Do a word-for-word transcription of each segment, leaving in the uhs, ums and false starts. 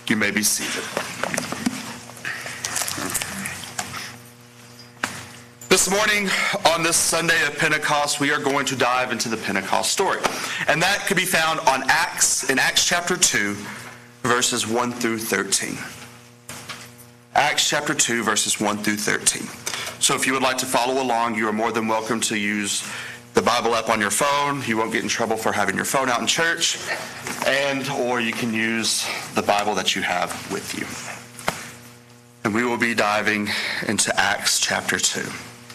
You may be seated. This morning, on this Sunday of Pentecost, we are going to dive into the Pentecost story. And that can be found on Acts, in Acts chapter two, verses one through thirteen. Acts chapter two, verses one through thirteen. So if you would like to follow along, you are more than welcome to use the Bible app on your phone. You won't get in trouble for having your phone out in church. And or you can use the Bible that you have with you. And we will be diving into Acts chapter two.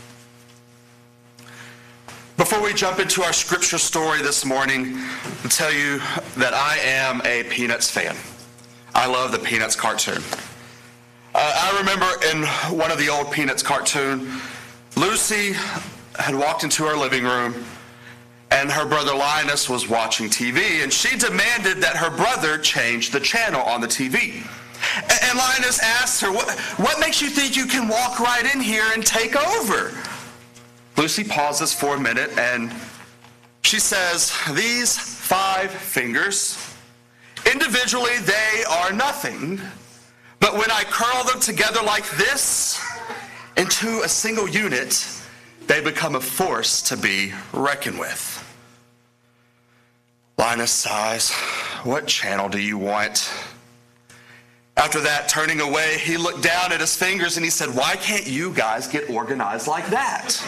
Before we jump into our scripture story this morning, I'll tell you that I am a Peanuts fan. I love the Peanuts cartoon. Uh, I remember in one of the old Peanuts cartoon, Lucy had walked into her living room and her brother Linus was watching T V, and she demanded that her brother change the channel on the T V. And, and Linus asked her, what, what makes you think you can walk right in here and take over? Lucy pauses for a minute and she says, these five fingers, individually they are nothing, but when I curl them together like this into a single unit, they become a force to be reckoned with. Linus sighs, what channel do you want? After that, turning away, he looked down at his fingers and he said, why can't you guys get organized like that?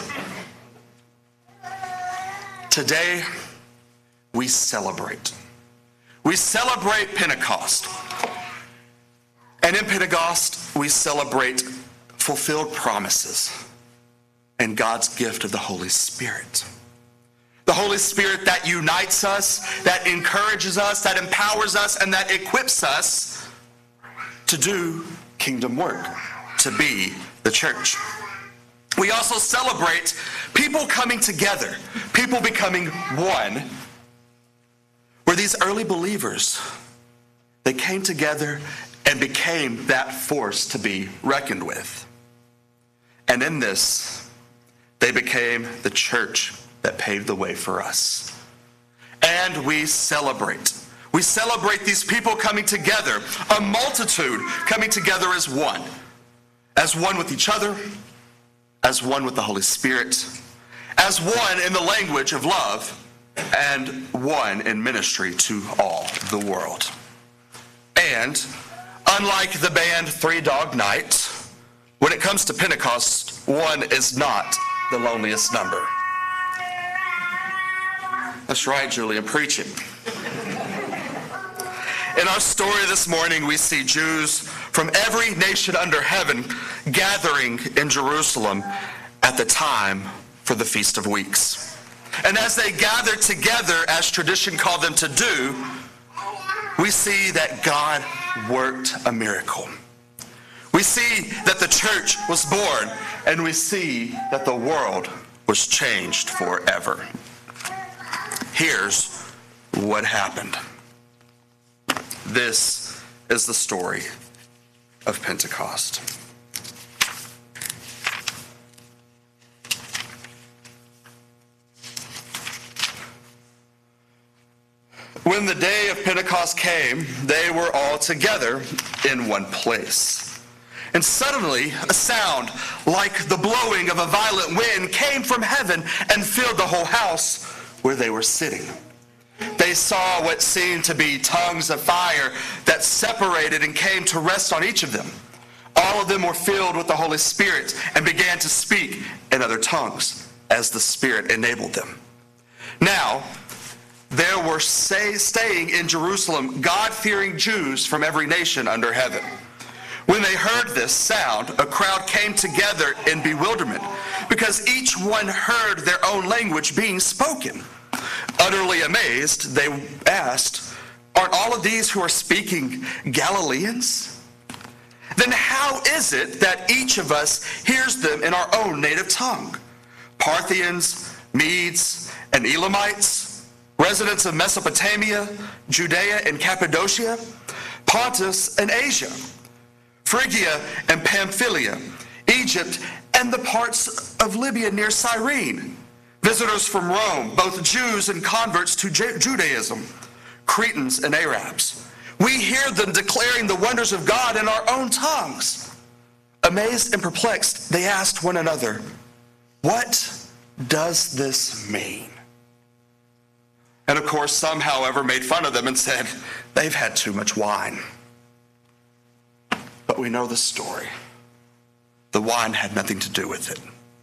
Today, we celebrate. We celebrate Pentecost. And in Pentecost, we celebrate fulfilled promises and God's gift of the Holy Spirit. The Holy Spirit that unites us, that encourages us, that empowers us, and that equips us to do kingdom work, to be the church. We also celebrate people coming together, people becoming one. Where these early believers, they came together and became that force to be reckoned with. And in this, they became the church that paved the way for us. And we celebrate. We celebrate these people coming together, a multitude coming together as one. As one with each other, as one with the Holy Spirit, as one in the language of love, and one in ministry to all the world. And unlike the band Three Dog Night, when it comes to Pentecost, one is not the loneliest number. That's right, Julia, preaching. In our story this morning, we see Jews from every nation under heaven gathering in Jerusalem at the time for the Feast of Weeks. And as they gathered together, as tradition called them to do, we see that God worked a miracle. We see that the church was born, and we see that the world was changed forever. Here's what happened. This is the story of Pentecost. When the day of Pentecost came, they were all together in one place. And suddenly a sound like the blowing of a violent wind came from heaven and filled the whole house where they were sitting. They saw what seemed to be tongues of fire that separated and came to rest on each of them. All of them were filled with the Holy Spirit and began to speak in other tongues as the Spirit enabled them. Now, there were say, staying in Jerusalem God-fearing Jews from every nation under heaven. When they heard this sound, a crowd came together in bewilderment because each one heard their own language being spoken. Utterly amazed, they asked, aren't all of these who are speaking Galileans? Then how is it that each of us hears them in our own native tongue? Parthians, Medes, and Elamites, residents of Mesopotamia, Judea and Cappadocia, Pontus and Asia, Phrygia and Pamphylia, Egypt and the parts of Libya near Cyrene, visitors from Rome, both Jews and converts to Judaism, Cretans and Arabs. We hear them declaring the wonders of God in our own tongues. Amazed and perplexed, they asked one another, "What does this mean?" And of course, some, however, made fun of them and said, "They've had too much wine." But we know the story. The wine had nothing to do with it.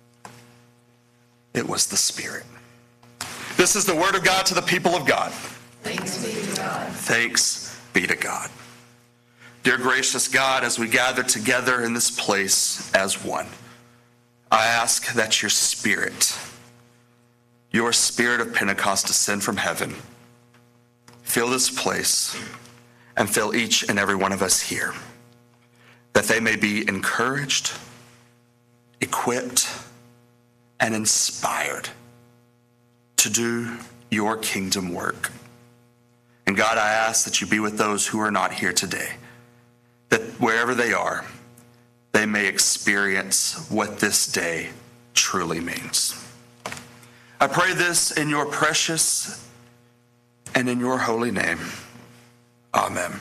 It was the Spirit. This is the word of God to the people of God. Thanks be to God. Thanks be to God. Dear gracious God, as we gather together in this place as one, I ask that your Spirit, your Spirit of Pentecost, descend from heaven, fill this place, and fill each and every one of us here, that they may be encouraged, equipped, and inspired to do your kingdom work. And God, I ask that you be with those who are not here today, that wherever they are, they may experience what this day truly means. I pray this in your precious and in your holy name. Amen.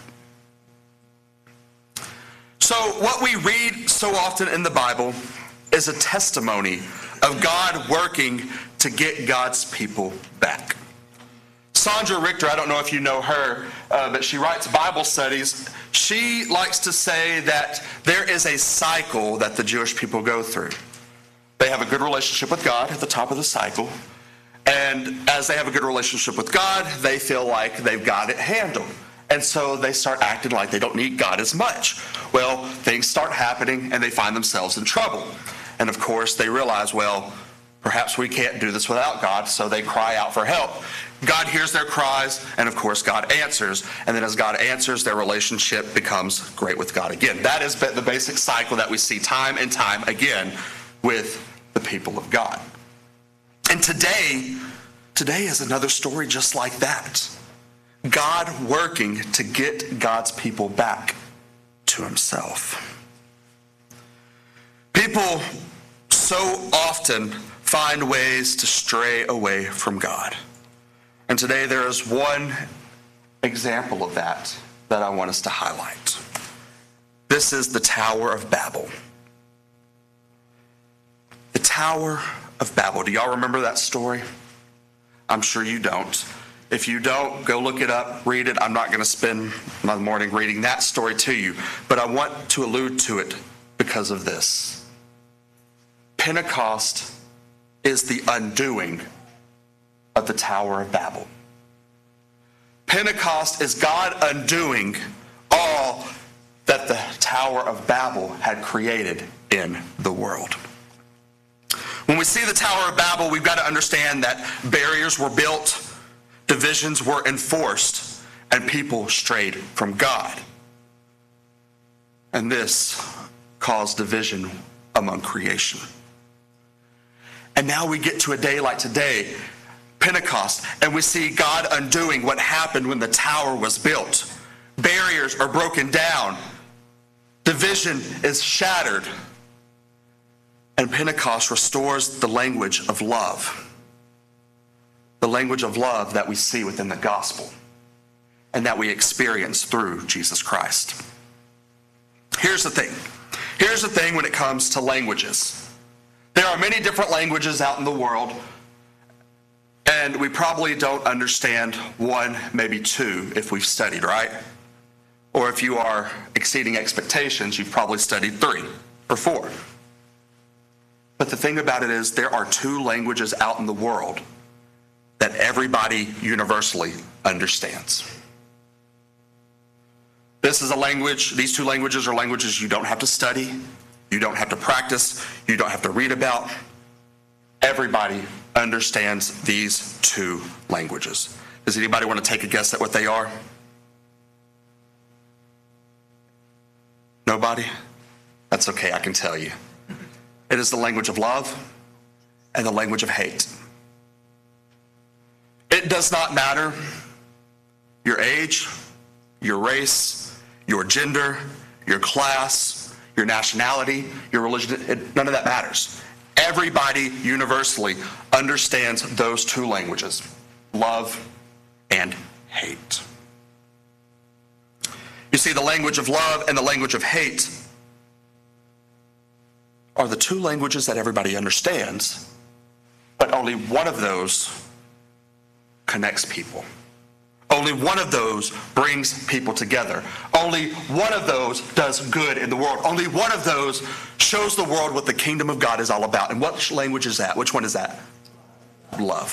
So what we read so often in the Bible is a testimony of God working to get God's people back. Sandra Richter, I don't know if you know her, uh, but she writes Bible studies. She likes to say that there is a cycle that the Jewish people go through. They have a good relationship with God at the top of the cycle. And as they have a good relationship with God, they feel like they've got it handled. And so they start acting like they don't need God as much. Well, things start happening and they find themselves in trouble. And of course, they realize, well, perhaps we can't do this without God, so they cry out for help. God hears their cries, and of course, God answers. And then as God answers, their relationship becomes great with God again. That is the basic cycle that we see time and time again with the people of God. And today, today is another story just like that. God working to get God's people back to himself. People so often find ways to stray away from God. And today there is one example of that that I want us to highlight. This is the Tower of Babel. The Tower of Babel. Do y'all remember that story? I'm sure you don't. If you don't, go look it up, read it. I'm not going to spend my morning reading that story to you, but I want to allude to it because of this. Pentecost is the undoing of the Tower of Babel. Pentecost is God undoing all that the Tower of Babel had created in the world. When we see the Tower of Babel, we've got to understand that barriers were built, divisions were enforced, and people strayed from God. And this caused division among creation. And now we get to a day like today, Pentecost, and we see God undoing what happened when the tower was built. Barriers are broken down. Division is shattered. And Pentecost restores the language of love. The language of love that we see within the gospel and that we experience through Jesus Christ. Here's the thing. Here's the thing when it comes to languages. There are many different languages out in the world, and we probably don't understand one, maybe two, if we've studied, right? Or if you are exceeding expectations, you've probably studied three or four. But the thing about it is there are two languages out in the world that everybody universally understands. This is a language, these two languages are languages you don't have to study, you don't have to practice, you don't have to read about. Everybody understands these two languages. Does anybody want to take a guess at what they are? Nobody? That's okay, I can tell you. It is the language of love and the language of hate. It does not matter your age, your race, your gender, your class, your nationality, your religion. It, none of that matters. Everybody universally understands those two languages, love and hate. You see, the language of love and the language of hate are the two languages that everybody understands, but only one of those connects people. Only one of those brings people together. Only one of those does good in the world. Only one of those shows the world what the kingdom of God is all about. And what language is that? Which one is that? Love.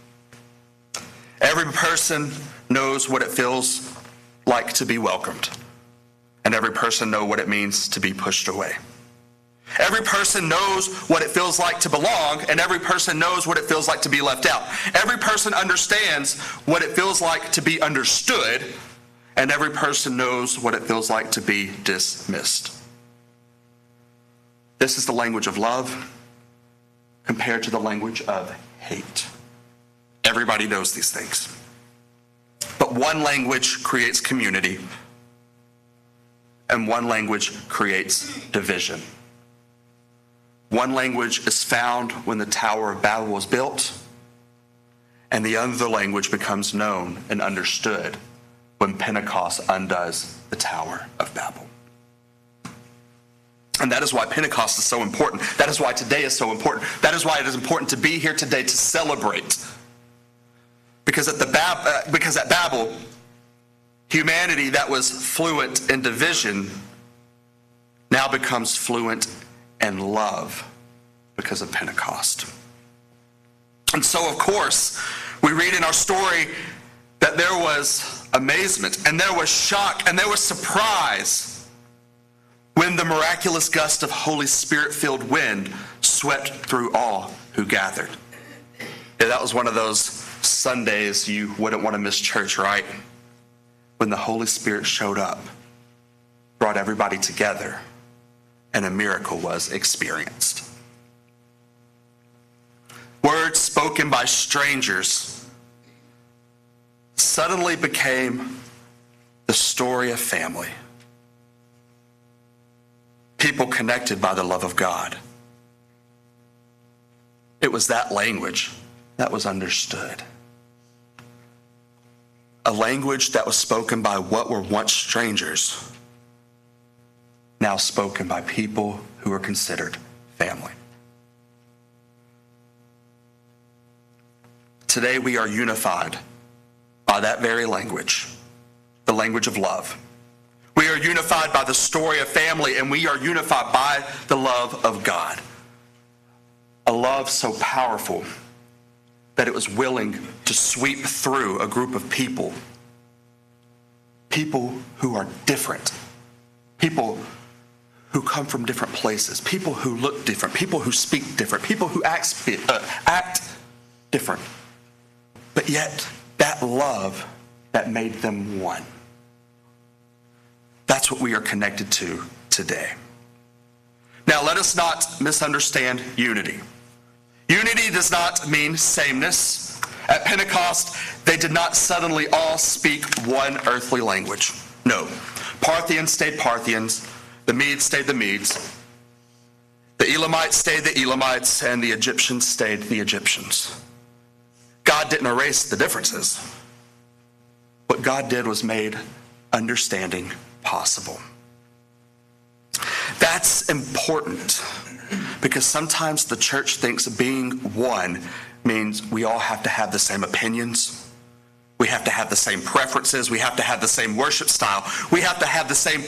Every person knows what it feels like to be welcomed. And every person knows what it means to be pushed away. Every person knows what it feels like to belong, and every person knows what it feels like to be left out. Every person understands what it feels like to be understood, and every person knows what it feels like to be dismissed. This is the language of love compared to the language of hate. Everybody knows these things. But one language creates community, and one language creates division. One language is found when the Tower of Babel was built, and the other language becomes known and understood when Pentecost undoes the Tower of Babel. And that is why Pentecost is so important. That is why today is so important. That is why it is important to be here today to celebrate. Because at the Bab- uh, because at Babel, humanity that was fluent in division now becomes fluent and love because of Pentecost. And so, of course, we read in our story that there was amazement, and there was shock, and there was surprise when the miraculous gust of Holy Spirit-filled wind swept through all who gathered. Yeah, that was one of those Sundays you wouldn't want to miss church, right? When the Holy Spirit showed up, brought everybody together, and a miracle was experienced. Words spoken by strangers suddenly became the story of family. People connected by the love of God. It was that language that was understood. A language that was spoken by what were once strangers, now spoken by people who are considered family. Today we are unified by that very language, the language of love. We are unified by the story of family, and we are unified by the love of God. A love so powerful that it was willing to sweep through a group of people, people who are different, people who come from different places, people who look different, people who speak different, people who act, uh, act different. But yet, that love that made them one. That's what we are connected to today. Now, let us not misunderstand unity. Unity does not mean sameness. At Pentecost, they did not suddenly all speak one earthly language. No. Parthians stayed Parthians. The Medes stayed the Medes. The Elamites stayed the Elamites, and the Egyptians stayed the Egyptians. God didn't erase the differences. What God did was made understanding possible. That's important because sometimes the church thinks being one means we all have to have the same opinions. We have to have the same preferences. We have to have the same worship style. We have to have the same